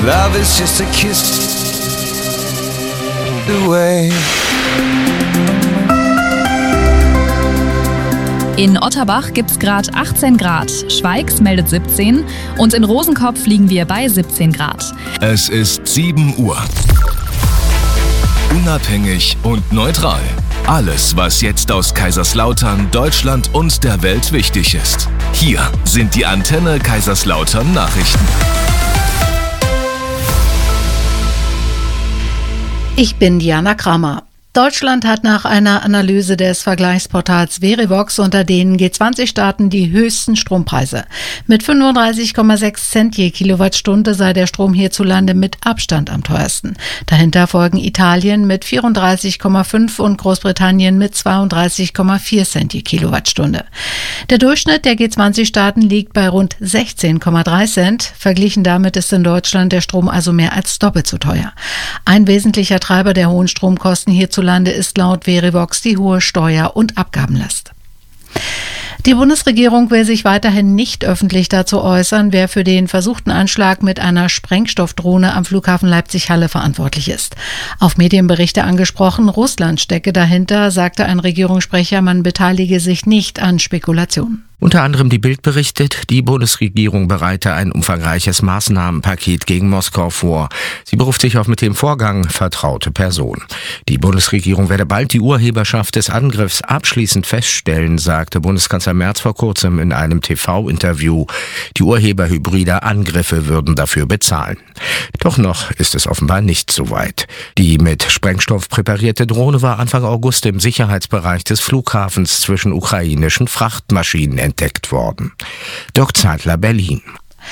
Love is just a kiss away. In Otterbach gibt's gerade 18 Grad, Schweigs meldet 17 und in Rosenkopf liegen wir bei 17 Grad. Es ist 7 Uhr. Unabhängig und neutral. Alles, was jetzt aus Kaiserslautern, Deutschland und der Welt wichtig ist. Hier sind die Antenne Kaiserslautern Nachrichten. Ich bin Diana Kramer. Deutschland hat nach einer Analyse des Vergleichsportals Verivox unter den G20-Staaten die höchsten Strompreise. Mit 35,6 Cent je Kilowattstunde sei der Strom hierzulande mit Abstand am teuersten. Dahinter folgen Italien mit 34,5 und Großbritannien mit 32,4 Cent je Kilowattstunde. Der Durchschnitt der G20-Staaten liegt bei rund 16,3 Cent. Verglichen damit ist in Deutschland der Strom also mehr als doppelt so teuer. Ein wesentlicher Treiber der hohen Stromkosten hierzulande ist laut Verivox die hohe Steuer- und Abgabenlast. Die Bundesregierung will sich weiterhin nicht öffentlich dazu äußern, wer für den versuchten Anschlag mit einer Sprengstoffdrohne am Flughafen Leipzig-Halle verantwortlich ist. Auf Medienberichte angesprochen, Russland stecke dahinter, sagte ein Regierungssprecher, man beteilige sich nicht an Spekulationen. Unter anderem die Bild berichtet, die Bundesregierung bereite ein umfangreiches Maßnahmenpaket gegen Moskau vor. Sie beruft sich auf mit dem Vorgang vertraute Personen. Die Bundesregierung werde bald die Urheberschaft des Angriffs abschließend feststellen, sagte Bundeskanzler Merz vor kurzem in einem TV-Interview. Die Urheber hybrider Angriffe würden dafür bezahlen. Doch noch ist es offenbar nicht so weit. Die mit Sprengstoff präparierte Drohne war Anfang August im Sicherheitsbereich des Flughafens zwischen ukrainischen Frachtmaschinen entdeckt worden. Dirk Zeitler, Berlin.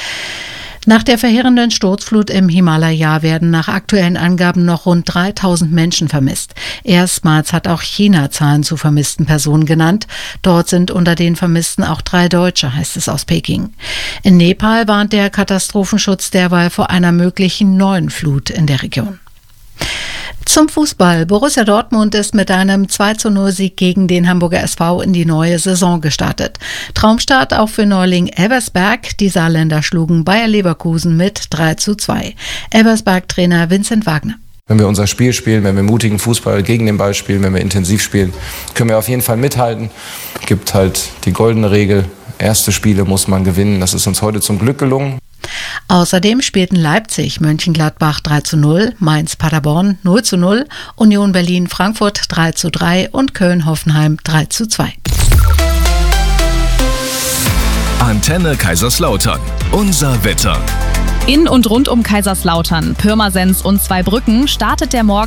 Nach der verheerenden Sturzflut im Himalaya werden nach aktuellen Angaben noch rund 3000 Menschen vermisst. Erstmals hat auch China Zahlen zu vermissten Personen genannt. Dort sind unter den Vermissten auch 3 Deutsche, heißt es aus Peking. In Nepal warnt der Katastrophenschutz derweil vor einer möglichen neuen Flut in der Region. Zum Fußball. Borussia Dortmund ist mit einem 2:0-Sieg gegen den Hamburger SV in die neue Saison gestartet. Traumstart auch für Neuling Elversberg. Die Saarländer schlugen Bayer Leverkusen mit 3:2. Elversberg-Trainer Vincent Wagner. Wenn wir unser Spiel spielen, wenn wir mutigen Fußball gegen den Ball spielen, wenn wir intensiv spielen, können wir auf jeden Fall mithalten. Gibt halt die goldene Regel, erste Spiele muss man gewinnen. Das ist uns heute zum Glück gelungen. Außerdem spielten Leipzig Mönchengladbach 3:0, Mainz Paderborn 0:0, Union Berlin Frankfurt 3:3 und Köln Hoffenheim 3:2. Antenne Kaiserslautern. Unser Wetter. In und rund um Kaiserslautern, Pirmasens und Zweibrücken startet der Morgen